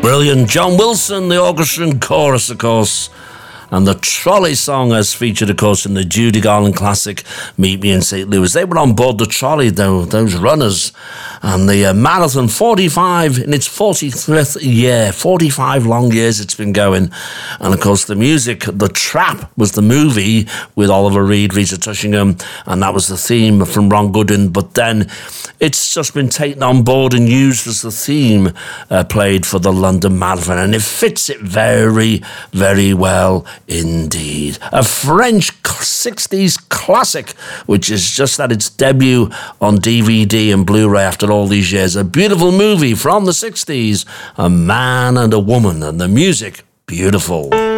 Brilliant. John Wilson, the orchestra and chorus, of course. And the trolley song as featured, of course, in the Judy Garland classic, Meet Me in St. Louis. They were on board the trolley, though, those runners. And the marathon, 45 in its 45th year. 45 long years it's been going. And, of course, the music, The Trap, was the movie with Oliver Reed, Rita Tushingham, and that was the theme from Ron Goodwin. But then it's just been taken on board and used as the theme played for the London Marathon. And it fits it very, very well indeed. A French 60s classic, which is just at its debut on DVD and Blu-ray after all these years. A beautiful movie from the 60s, a man and a woman, and the music, beautiful.